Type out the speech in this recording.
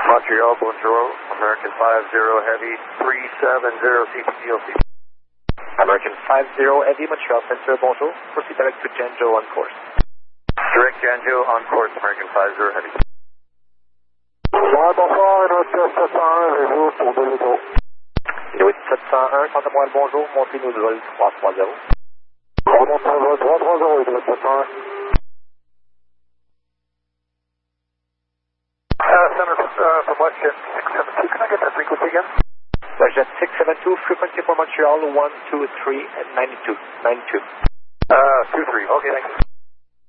Montreal, bonjour. American 50 Heavy, 370 CPDLC. American 50 Heavy, Montreal Center, bonjour. Proceed direct to Janjo on course. Direct Janjo on course, American 50 Heavy. Bonsoir, Inuit 701, réseau pour 2 métros. Inuit 701, tentez-moi le bonjour, montez-nous le vol 330. Remonte au vol 330, Inuit 701. Center from WestJet 672, can I get that frequency again? WestJet 672, frequency for Montreal 123 and 92. 23, okay, thank you.